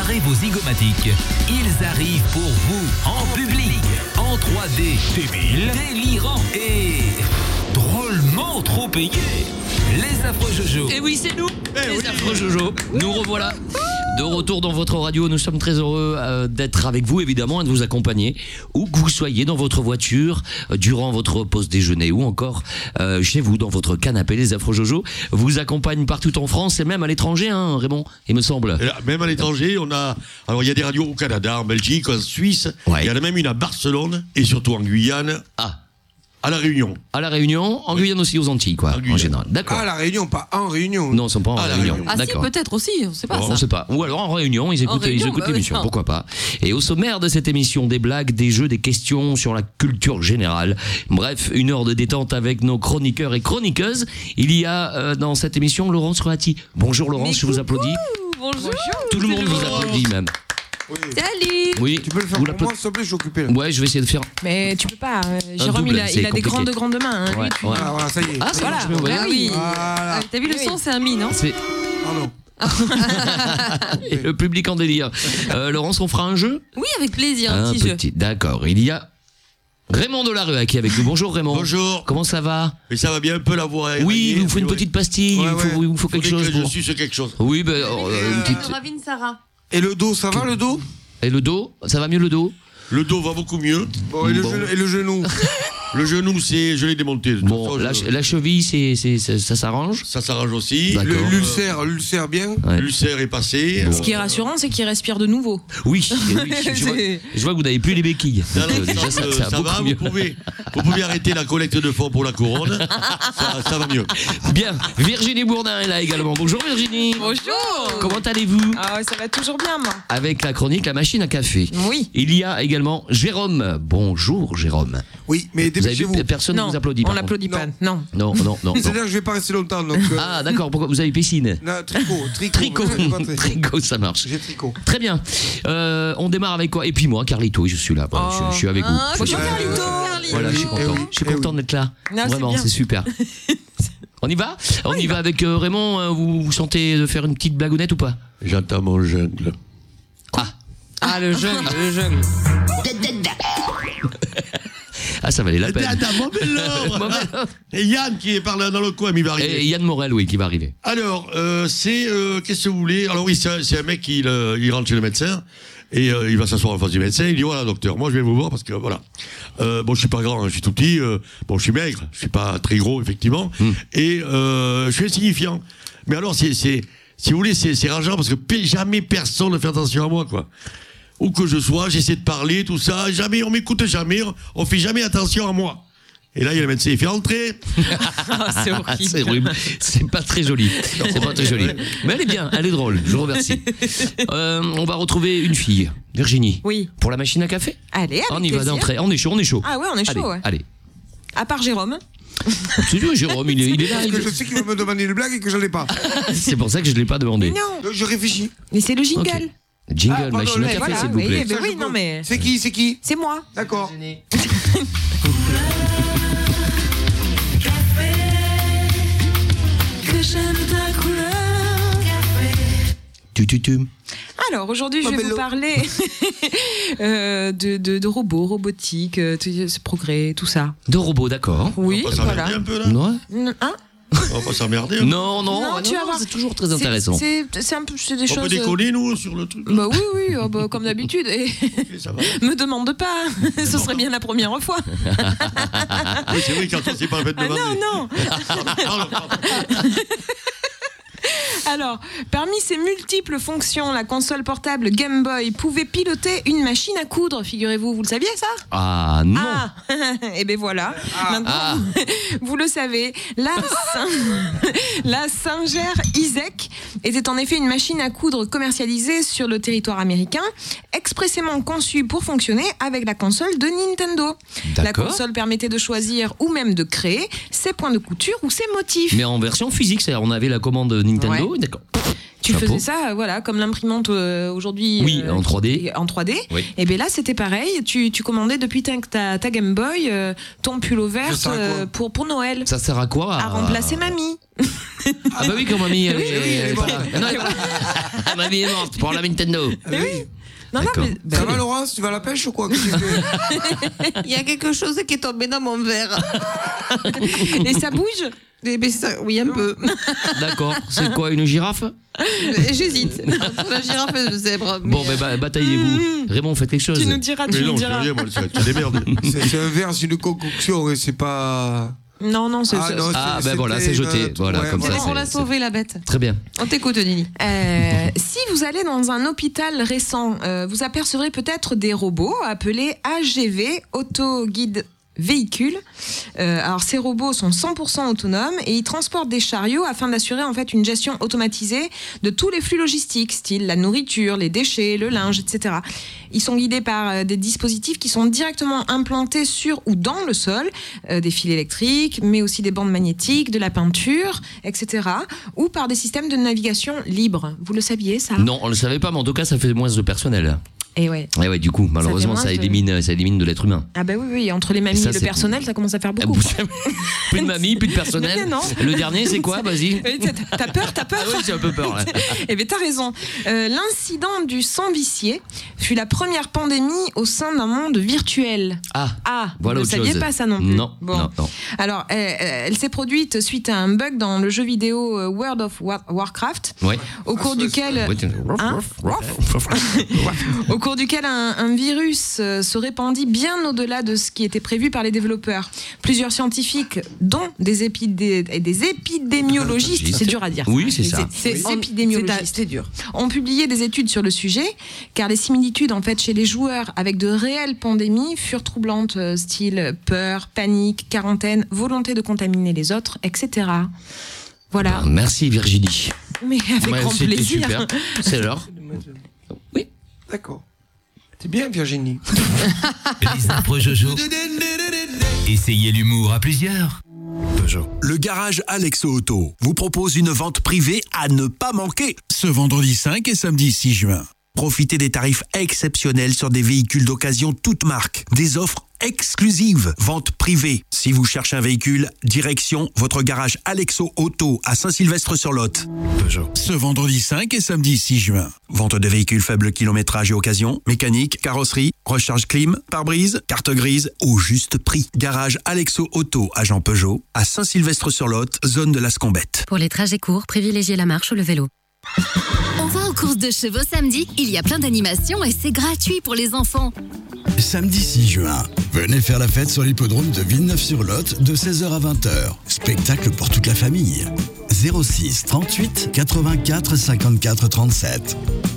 Préparez vos zygomatiques. Ils arrivent pour vous, en public, en 3D, débile, délirant et drôlement trop payés. Les affreux Jojo. Et oui, c'est nous, les affreux Jojo. Nous revoilà. De retour dans votre radio, nous sommes très heureux d'être avec vous, évidemment, et de vous accompagner, où que vous soyez dans votre voiture, durant votre pause déjeuner, ou encore chez vous, dans votre canapé. Les affreux Jojo vous accompagnent partout en France, et même à l'étranger, hein, Raymond, il me semble. Là, même à l'étranger, alors il y a des radios au Canada, en Belgique, en Suisse, il y en a même une à Barcelone, et surtout en Guyane. À La Réunion. À La Réunion, en Guyane aussi, aux Antilles, quoi, en général. D'accord. Ah, La Réunion, pas en Réunion. Non, ils sont pas en Réunion. Ah D'accord. si, peut-être aussi, on sait pas ça. On sait pas. Ou alors en réunion, ils écoutent l'émission, oui, pourquoi pas. Et au sommaire de cette émission, des blagues, des jeux, des questions sur la culture générale. Bref, une heure de détente avec nos chroniqueurs et chroniqueuses. Il y a dans cette émission Laurence Roati. Bonjour Laurence, je vous applaudis. Bonjour. Tout le monde vous applaudit même. Oui. Salut. Oui, Tu peux le faire vous pour moi, s'il te plaît, je suis occupé. Là. Ouais, je vais essayer de faire. Mais tu peux pas. Jérôme, double, il c'est a des compliqué. grandes mains. Hein, Ouais, lui. ouais. Ah, voilà, ça y est. Ah, c'est Voilà. bon, Ah oui. Voilà. T'as vu le son, c'est un mi, non? C'est Pardon. et le public en délire. Laurence, on fera un jeu? Oui, avec plaisir, un petit jeu. D'accord. Il y a Raymond Delarue qui est avec nous. Bonjour Raymond. Bonjour. Comment ça va? Mais ça va bien, un peu la voix. Oui, il vous faut une petite pastille. Ouais, il vous faut quelque chose. Je suis sur quelque chose. Oui, ben une petite. Ravine Sarah. Et le dos, ça va le dos? Et le dos, ça va mieux le dos? Le dos va beaucoup mieux. Bon, et le genou? Le genou, je l'ai démonté. De toute Bon, façon, la cheville, ça s'arrange? ça s'arrange aussi. D'accord. L'ulcère bien? Ouais. L'ulcère est passé. Bon. Ce qui est rassurant, c'est qu'il respire de nouveau. Oui, je vois que vous n'avez plus les béquilles. Dans Donc, déjà, l'ensemble, ça va ça beaucoup va, mieux. vous pouvez arrêter la collecte de fonds pour la couronne. Ça va mieux. Bien, Virginie Bourdin est là également. Bonjour Virginie. Bonjour. Comment allez-vous? Ah ouais, ça va toujours bien, moi. Avec la chronique La Machine à Café. Oui. Il y a également Jérôme. Bonjour Jérôme. Oui, mais Vous avez vu, dépêchez-vous. personne ne Non, vous applaudit. on par l'applaudit pas. contre. Non. Non. C'est-à-dire que je vais pas rester longtemps. Donc, Ah d'accord, pourquoi vous avez piscine? non, tricot. Tricot, Je vais pas très- tricot, ça marche. J'ai tricot. Très bien. On démarre avec quoi? Et puis moi, Carlito, je suis là. Voilà, je suis avec vous. Ah, Je suis bonjour avec vous. Carlito. Voilà, je suis content. oui, Je suis eh content oui. d'être là. Non, c'est Vraiment, bien. c'est super. On y va? On y va avec Raymond. Vous sentez de faire une petite blagounette ou pas? J'entends mon jungle. Ah, le jeune. Ah, ça valait la peine. Et Yann qui est par là dans le coin, mais il va arriver. Et Yann Morel, oui, qui va arriver. Alors, qu'est-ce que vous voulez? Alors oui, c'est un mec qui il rentre chez le médecin et il va s'asseoir en face du médecin. Il dit voilà docteur, moi je vais vous voir parce que voilà. Bon, je suis pas grand, je suis tout petit. Bon, je suis maigre, je suis pas très gros effectivement. Et je suis insignifiant. Mais alors si vous voulez, c'est rageant parce que jamais personne ne fait attention à moi quoi. Où que je sois, j'essaie de parler, tout ça, jamais, on m'écoute jamais, on fait jamais attention à moi. Et là, il y a le médecin, il fait entrer. C'est horrible. C'est horrible. C'est pas très joli. C'est pas très joli. Mais elle est bien, elle est drôle. Je vous remercie. On va retrouver une fille, Virginie. Oui. Pour la machine à café. Allez, avec On y va plaisir. d'entrée. On est chaud. Ah ouais, on est chaud, allez, ouais. Allez. À part Jérôme. C'est lui, Jérôme, il est là. Parce que je sais qu'il va me demander une blague et que j'en ai pas. C'est pour ça que je ne l'ai pas demandé. Non. Donc je réfléchis. Mais c'est le jingle. Ok. Jingle, Ah, pardon, machine à mais café, voilà, s'il vous plaît. mais Ça, oui, je non, peux. mais- C'est qui? C'est moi. D'accord. Que j'aime ta couleur. Tu. Alors aujourd'hui, je vais vous parler de robots, robotique, ce progrès, tout ça. De robots, d'accord. Oui, On va pas s'emmerder voilà. un peu là. Ouais. Hein? On va pas s'emmerder. Non, tu vas voir. c'est toujours très intéressant. C'est un peu c'est des On choses. peut déconner nous sur le truc. Bah oui, comme d'habitude. Et Ok, ça va. me demande pas, ce serait bien la première fois. Oui, c'est vrai quand on s'est pas fait de Ah, demander. non. Pardon. Alors, parmi ses multiples fonctions, la console portable Game Boy pouvait piloter une machine à coudre, figurez-vous. Vous le saviez ça? Ah non. Ah, et ben voilà. Maintenant, Ah. vous le savez, la Singer Isaac était en effet une machine à coudre commercialisée sur le territoire américain, expressément conçue pour fonctionner avec la console de Nintendo. La D'accord. console permettait de choisir ou même de créer ses points de couture ou ses motifs. Mais en version physique, c'est-à-dire on avait la commande Nintendo, Ouais. d'accord. Tu Chapeau. faisais ça, voilà, comme l'imprimante aujourd'hui. Oui, en 3D. En 3D. Oui. Et bien là, c'était pareil. Tu commandais depuis ta Game Boy ton pull vert Ça sert à quoi pour Noël. Ça sert à quoi? À remplacer mamie. Ah bah oui, quand mamie, elle oui, elle est est morte. pas là. Non, mamie est morte pour la Nintendo. Ah, oui. Non, D'accord. mais Ça va, Laurence, tu vas à la pêche ou quoi? Qu'est-ce que tu fais? Il y a quelque chose qui est tombé dans mon verre. et ça bouge. Oui, un peu. D'accord. C'est quoi, une girafe? J'hésite. Entre la girafe et le zèbre. Bon, ben bataillez-vous. Raymond, faites quelque chose. Tu nous diras, Mais tu nous non, je diras. dis rien, moi, tu démerdes. C'est un verre, c'est une concoction et c'est pas. Non, non, c'est Ah, non, Ah, c'est- ben voilà, c'est c'était jeté. une- Voilà, comme ça. C'est pour la c'est- sauver, la bête. Très bien. On t'écoute, Nini. Si vous allez dans un hôpital récent, vous apercevrez peut-être des robots appelés AGV, Auto Guide Véhicule. Alors ces robots sont 100% autonomes et ils transportent des chariots afin d'assurer en fait une gestion automatisée de tous les flux logistiques, style la nourriture, les déchets, le linge, etc. Ils sont guidés par des dispositifs qui sont directement implantés sur ou dans le sol, des fils électriques, mais aussi des bandes magnétiques, de la peinture, etc. Ou par des systèmes de navigation libres. Vous le saviez ça? Non, on le savait pas, mais en tout cas, ça fait moins de personnel. Et ouais. Et ouais, du coup, malheureusement, moins ça de- élimine de l'être humain. Ah bah oui, oui, entre les mamies Et ça, et le c'est- personnel, ça commence à faire beaucoup. Plus de mamie, plus de personnel. Mais non. Le dernier, c'est quoi? Vas-y. T'as peur, t'as peur? Ah oui, j'ai un peu peur là. Eh bien, t'as raison. L'incident du sang vicié fut la première pandémie au sein d'un monde virtuel. Ah, Ah, voilà vous ne autre saviez chose. pas ça non plus. Non, Bon. non, non. Alors, elle s'est produite suite à un bug dans le jeu vidéo World of Warcraft, Ouais. au cours duquel... Hein au cours duquel un virus se répandit bien au-delà de ce qui était prévu par les développeurs. Plusieurs scientifiques, dont des épidémiologistes, c'est dur à dire. Oui, c'est ça. C'est épidémiologistes. C'est dur. Ont publié des études sur le sujet, car les similitudes en fait chez les joueurs avec de réelles pandémies furent troublantes, style peur, panique, quarantaine, volonté de contaminer les autres, etc. Voilà. Merci Virginie. Mais avec Ouais, grand c'était plaisir. super. C'est l'heure. Oui. D'accord. C'est bien, Virginie. Les affreux Jojo. Essayez l'humour à plusieurs. Le garage Alexo Auto vous propose une vente privée à ne pas manquer ce vendredi 5 et samedi 6 juin. Profitez des tarifs exceptionnels sur des véhicules d'occasion toutes marques. Des offres exclusives. Vente privée. Si vous cherchez un véhicule, direction votre garage Alexo Auto à Saint-Sylvestre-sur-Lot. Ce vendredi 5 et samedi 6 juin. Vente de véhicules faible kilométrage et occasion. Mécanique, carrosserie, recharge clim, pare-brise, carte grise au juste prix. Garage Alexo Auto à Jean Peugeot à Saint-Sylvestre-sur-Lot, zone de la Scombette. Pour les trajets courts, privilégiez la marche ou le vélo. On va aux courses de chevaux samedi. Il y a plein d'animations et c'est gratuit pour les enfants. Samedi 6 juin, venez faire la fête sur l'hippodrome de Villeneuve-sur-Lot de 16h à 20h. Spectacle pour toute la famille. 06 38 84 54 37.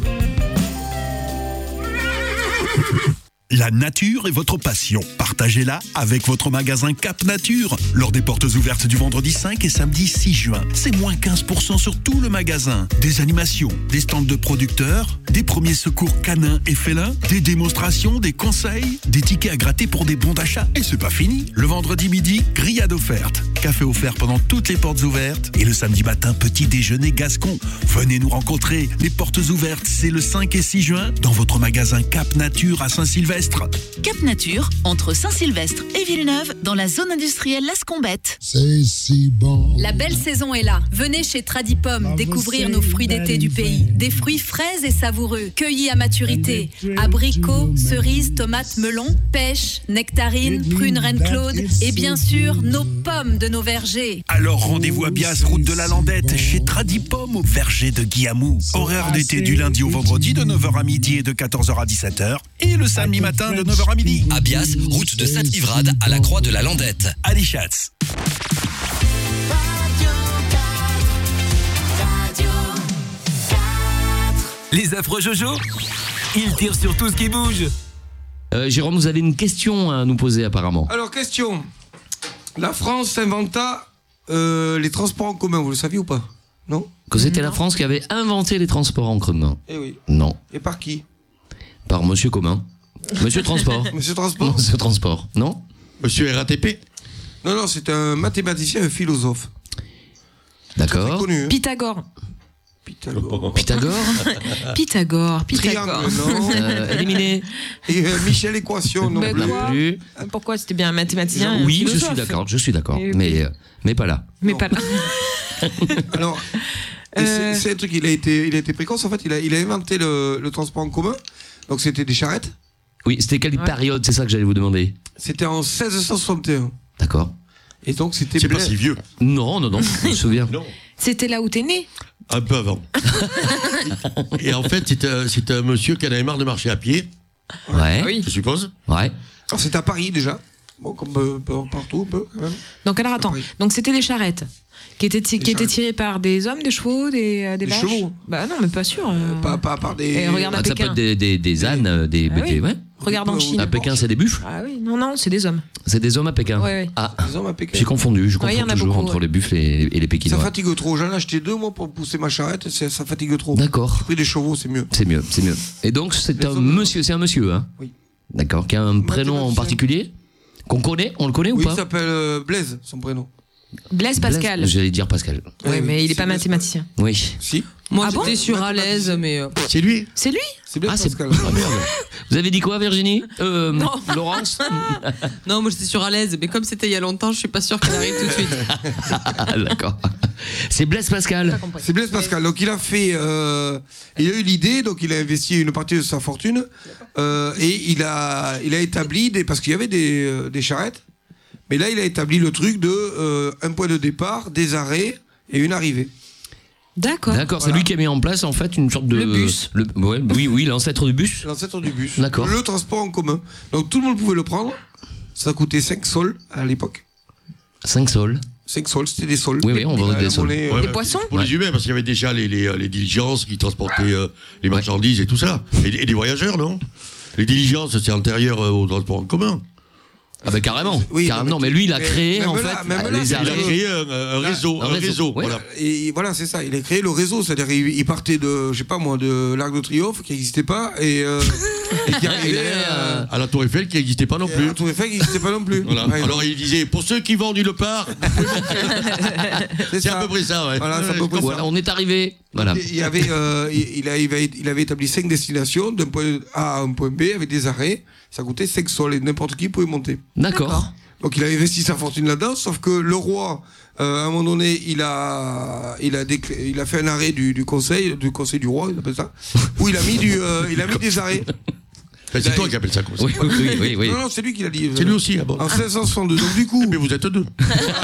La nature est votre passion. Partagez-la avec votre magasin Cap Nature. Lors des portes ouvertes du vendredi 5 et samedi 6 juin, c'est moins 15% sur tout le magasin. Des animations, des stands de producteurs, des premiers secours canins et félins, des démonstrations, des conseils, des tickets à gratter pour des bons d'achat. Et c'est pas fini. Le vendredi midi, grillade offerte. Café offert pendant toutes les portes ouvertes. Et le samedi matin, petit déjeuner gascon. Venez nous rencontrer. Les portes ouvertes, c'est le 5 et 6 juin dans votre magasin Cap Nature à Saint-Sylvestre. Cap Nature, entre Saint-Sylvestre et Villeneuve, dans la zone industrielle La Scombette. C'est si bon. La belle saison est là. Venez chez Tradipom découvrir nos fruits d'été du pays. Des fruits frais et savoureux, cueillis à maturité. Abricots, cerises, tomates, melons, pêches, nectarines, prunes Reine-Claude et bien sûr nos pommes de nos vergers. Alors rendez-vous à Bias, route de la Landette, chez Tradipom au verger de Guillamou. Horaire d'été du lundi au vendredi de 9h à midi et de 14h à 17h. Et le samedi matin de 9h à midi. À Bias, route de Sainte-Livrade à la Croix de la Landette. Allez, Schatz. Les affreux Jojo, ils tirent sur tout ce qui bouge. Jérôme, vous avez une question à nous poser apparemment. Alors, question. La France inventa les transports en commun, vous le saviez ou pas? Non? Que c'était la France qui avait inventé les transports en commun. Eh oui. Non. Et par qui? Par Monsieur Commun. Monsieur Transport. Monsieur Transport? Monsieur Transport. Non? Monsieur RATP? Non, non, c'est un mathématicien, un philosophe. Très D'accord. connu. Hein. Pythagore. Pythagore. Pythagore. Pythagore. Triangle, non? Éliminé. Et Michel Équation, non Mais plus. quoi Non plus. Pourquoi? C'était bien un mathématicien et un Oui, je philosophe. suis d'accord, mais pas là. Mais pas là. Alors, c'est un truc, il a été précoce, en fait, il a inventé le transport en commun, donc c'était des charrettes. Oui, c'était quelle période, c'est ça que j'allais vous demander. C'était en 1661. D'accord. Et donc c'était... C'est pas si vieux. Non, je me souviens. Non. C'était là où t'es né. Un peu avant. Et en fait, c'était un monsieur qui en avait marre de marcher à pied. Ouais. Oui. Je suppose. Ouais. Alors c'était à Paris déjà. Bon, comme partout, un peu, quand même. Donc alors attends, donc c'était des charrettes qui étaient tirées par des hommes, des chevaux, des vaches. chevaux. Bah non, mais pas sûr. Pas par des... Et regarde à Ça peut Pékin. être des ânes, des oui. ouais. Regarde en Chine. À Pékin, c'est des buffles. Ah oui, non, c'est des hommes. C'est des hommes à Pékin. Ouais. Ah, Des hommes à Pékin. j'ai confondu. Je Ouais, y en confonds a toujours beaucoup, entre ouais. les buffles et les Ça pékinois. fatigue trop. J'en ai acheté 2 moi pour pousser ma charrette. Ça fatigue trop. D'accord. J'ai pris des chevaux, c'est mieux. C'est mieux. Et donc c'est un monsieur, hein. Oui. D'accord. Qui a un prénom en Mathématicien. particulier qu'on connaît. On le connaît ou Oui, pas il s'appelle Blaise, son prénom. Blaise Pascal. Blaise, j'allais dire Pascal. Ouais, mais il est c'est pas Blaise mathématicien. Oui. Si. Moi, Ah bon j'étais sur à l'aise, mais. C'est lui. C'est lui. C'est Blaise Ah, c'est Pascal. ah, merde. Vous avez dit quoi, Virginie Laurence. Non, moi, j'étais sur à l'aise, mais comme c'était il y a longtemps, je suis pas sûre qu'elle arrive tout de suite. Ah, d'accord. C'est Blaise Pascal. C'est Blaise Pascal. Donc il a fait, il a eu l'idée, donc il a investi une partie de sa fortune et il a établi parce qu'il y avait des charrettes, mais là il a établi le truc de un point de départ, des arrêts et une arrivée. D'accord. D'accord, c'est lui qui a mis en place en fait une sorte de Le bus. Oui, l'ancêtre du bus. L'ancêtre du bus. D'accord. Le transport en commun. Donc tout le monde pouvait le prendre. Ça coûtait 5 sols à l'époque. 5 sols. 5 sols, c'était des sols. Oui, on vendait des sols. monnaie, Ouais, Des ouais, poissons Pour les humains, parce qu'il y avait déjà les diligences qui transportaient les marchandises et tout ça. Et des voyageurs, non? Les diligences, c'est antérieur au transport en commun. Ah ben carrément. Oui, carrément. Mais lui, il a mais créé même en là, fait même là, les Il a arrêts. créé un réseau. ouais. Voilà. Et voilà, c'est ça. Il a créé le réseau, c'est-à-dire il partait de, je sais pas moi, de l'Arc de Triomphe qui n'existait pas et qui arrivait À la Tour Eiffel qui n'existait pas non plus. à Tour Eiffel qui n'existait pas non plus. Voilà. Ouais, Alors il disait, pour ceux qui vendent une part, c'est à peu près ça, ouais. Voilà, c'est à peu près Voilà, ça. on est arrivé. Voilà. Il y avait, il avait établi 5 destinations d'un point A à un point B avec des arrêts. Ça coûtait 5 sols et n'importe qui pouvait monter. D'accord. Donc il a investi sa fortune là-dedans, sauf que le roi, à un moment donné, il a fait un arrêt du conseil du roi, il appelle ça, où il a mis des arrêts. Ben, c'est toi qui appelles ça comme ça. Oui. Non, c'est lui qui l'a dit. C'est lui aussi, ah bon. En 1662. Donc du coup, Mais vous êtes deux.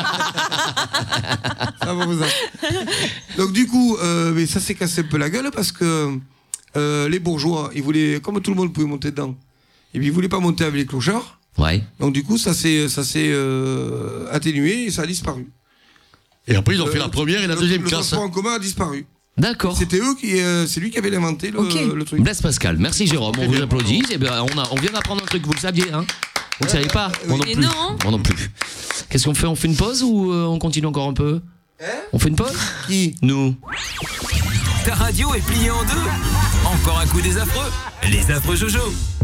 ça va vous donc du coup, mais ça s'est cassé un peu la gueule parce que les bourgeois, ils voulaient, comme tout le monde pouvait monter dedans, et puis ils voulaient pas monter avec les clochards. Ouais. Donc du coup, ça s'est atténué et ça a disparu. Et après, ils ont fait la première et la deuxième Le classe. transport en commun a disparu. D'accord. C'était eux c'est lui qui avait inventé le truc. Blaise Pascal. Merci Jérôme. On vous applaudit. Eh bien, on vient d'apprendre un truc. Vous le saviez, hein? Vous ne saviez pas? Moi non Et plus. non. Moi non plus. Qu'est-ce qu'on fait? On fait une pause ou on continue encore un peu? On fait une pause? Qui? Nous. Ta radio est pliée en deux. Encore un coup des affreux. Les affreux Jojo.